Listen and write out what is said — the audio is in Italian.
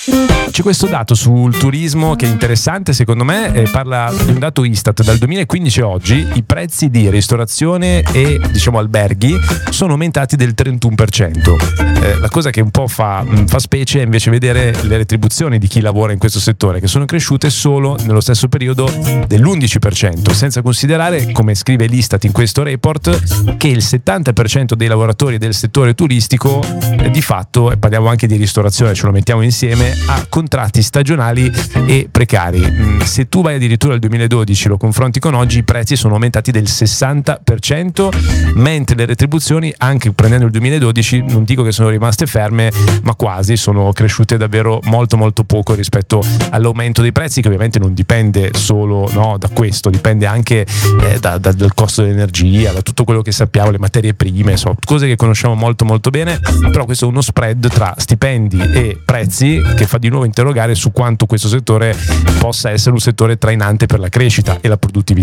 C'è questo dato sul turismo che è interessante secondo me, parla di un dato Istat dal 2015 a oggi. I prezzi di ristorazione e diciamo alberghi sono aumentati del 31%. La cosa che un po' fa specie è invece vedere le retribuzioni di chi lavora in questo settore, che sono cresciute solo nello stesso periodo dell'11%, senza considerare, come scrive l'Istat in questo report, che il 70% dei lavoratori del settore turistico di fatto, e parliamo anche di ristorazione, ce lo mettiamo insieme, ha contratti stagionali e precari. Se tu vai addirittura al 2012 lo confronti con oggi, i prezzi sono aumentati del 60%, mentre le retribuzioni, anche prendendo il 2012, non dico che sono rimaste ferme, ma quasi sono cresciute davvero molto molto poco rispetto all'aumento dei prezzi, che ovviamente non dipende solo da questo, dipende anche dal costo dell'energia, da tutto quello che sappiamo, le materie prime, insomma, cose che conosciamo molto molto bene. Però questo è uno spread tra stipendi e prezzi che fa di nuovo interrogare su quanto questo settore possa essere un settore trainante per la crescita e la produttività.